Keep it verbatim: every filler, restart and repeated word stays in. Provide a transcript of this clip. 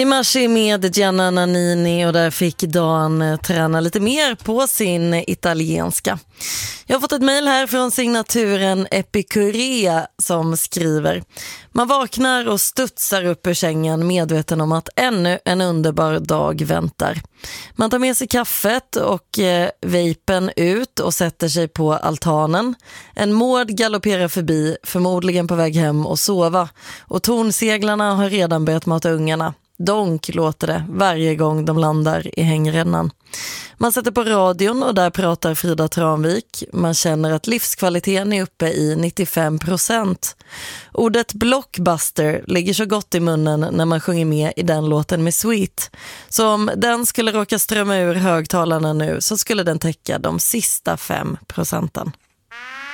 I Marsi med Gianna Nannini, och där fick Dan träna lite mer på sin italienska. Jag har fått ett mejl här från signaturen Epikurea som skriver: man vaknar och studsar upp ur sängen medveten om att ännu en underbar dag väntar. Man tar med sig kaffet och eh, vapen ut och sätter sig på altanen. En mård galopperar förbi, förmodligen på väg hem och sova. Och tornseglarna har redan börjat mata ungarna. Donk låter det varje gång de landar i hängrännan. Man sätter på radion och där pratar Frida Tranvik. Man känner att livskvaliteten är uppe i nittiofem procent. Ordet blockbuster ligger så gott i munnen när man sjunger med i den låten med Sweet. Så om den skulle råka strömma ur högtalarna nu så skulle den täcka de sista fem procenten.